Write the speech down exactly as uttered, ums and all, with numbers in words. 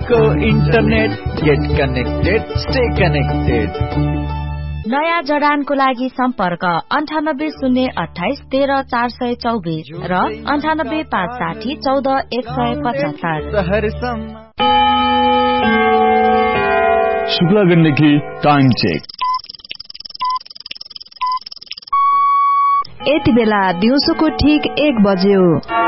को internet, get connected, stay connected. नयाँ जडानको लागि सम्पर्क अन्ठानब्बे शून्य अठाइस तेह्र चार सय चौबिस र अन्ठानब्बे पाँच साठी चौध एक सय पचहत्तर। Shukla Gandaki time check. यति बेला दिउँसोको ठीक एक बज्यो।